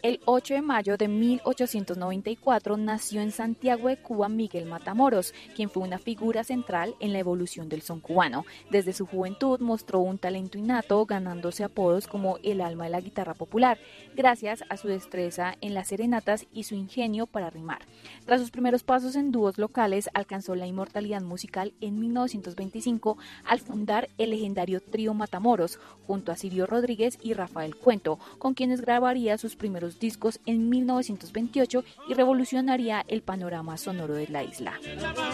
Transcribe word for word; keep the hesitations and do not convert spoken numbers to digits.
El ocho de mayo de mil ochocientos noventa y cuatro nació en Santiago de Cuba Miguel Matamoros, quien fue una figura central en la evolución del son cubano. Desde su juventud mostró un talento innato, ganándose apodos como el alma de la guitarra popular, gracias a su destreza en las serenatas y su ingenio para rimar. Tras sus primeros pasos en dúos locales, alcanzó la inmortalidad musical en mil novecientos veinticinco al fundar el legendario trío Matamoros, junto a Sirio Rodríguez y Rafael Cuento, con quienes grabaría sus primeros discos en mil novecientos veintiocho y revolucionaría el panorama sonoro de la isla.